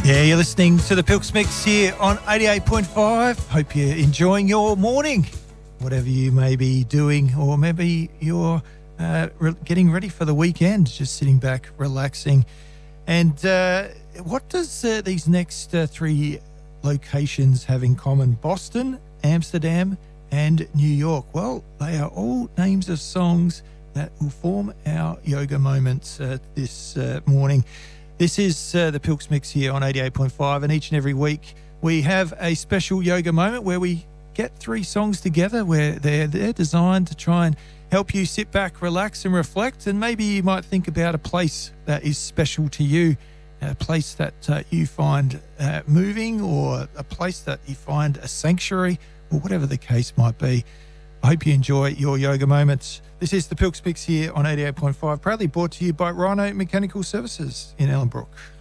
Yeah, you're listening to the Pilks Mix here on 88.5. Hope you're enjoying your morning, whatever you may be doing, or maybe you're getting ready for the weekend, just sitting back, relaxing. And what does these next three locations have in common? Boston, Amsterdam, and New York. Well, they are all names of songs that will form our yoga moments this morning. This is the Pilks Mix here on 88.5, and each and every week we have a special yoga moment where we get three songs together where they're designed to try and help you sit back, relax and reflect, and maybe you might think about a place that is special to you, a place that you find moving, or a place that you find a sanctuary, or whatever the case might be. I hope you enjoy your yoga moments. This is the Pilks Mix here on 88.5, proudly brought to you by Rhino Mechanical Services in Ellenbrook.